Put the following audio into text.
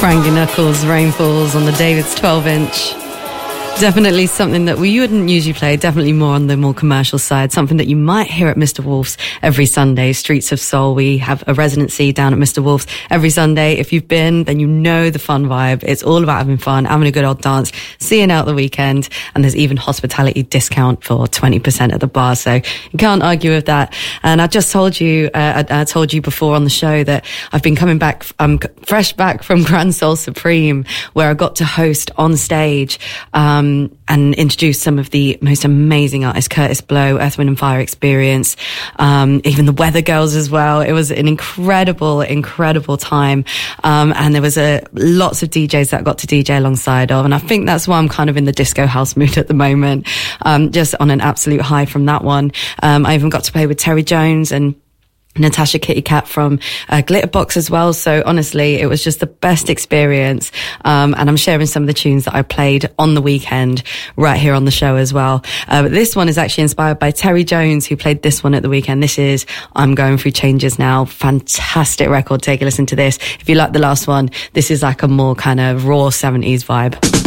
Frankie Knuckles, Rainfalls on the David's 12-inch. Definitely something that we wouldn't usually play, definitely more on the more commercial side, something that you might hear at Mr. Wolf's every Sunday, Streets of Soul. We have a residency down at Mr. Wolf's every Sunday. If you've been, then you know the fun vibe. It's all about having fun, having a good old dance, seeing out the weekend, and there's even hospitality discount for 20% at the bar, so you can't argue with that. And I just told you, I told you before on the show that I've been coming back, I'm fresh back from Grand Soul Supreme, where I got to host on stage, and introduce some of the most amazing artists, Curtis Blow, Earth, Wind and Fire Experience, even the Weather Girls as well. It was an incredible time. And there was lots of DJs that I got to DJ alongside of. And I think that's why I'm kind of in the disco house mood at the moment. Just on an absolute high from that one. I even got to play with Terry Jones and Natasha Kitty Cat from Glitterbox as well. So honestly, it was just the best experience. And I'm sharing some of the tunes that I played on the weekend right here on the show as well. But this one is actually inspired by Terry Jones, who played this one at the weekend. This is I'm Going Through Changes Now. Fantastic record. Take a listen to this. If you like the last one, this is like a more kind of raw 70s vibe.